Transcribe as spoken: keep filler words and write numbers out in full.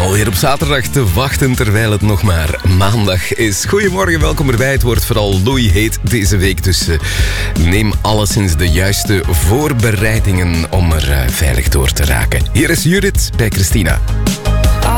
Alweer op zaterdag te wachten terwijl het nog maar maandag is. Goedemorgen, welkom erbij. Het wordt vooral loeiheet deze week, dus uh, neem alleszins de juiste voorbereidingen om er uh, veilig door te raken. Hier is Judith bij Christina.